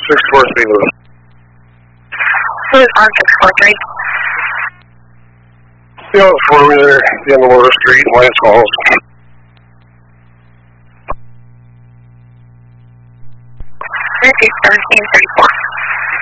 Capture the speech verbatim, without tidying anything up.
six four Saint Louis. Who is on six four three? The other four-wheeler, the end of Water Street, Lance Falls. Receive seventeen thirty-four.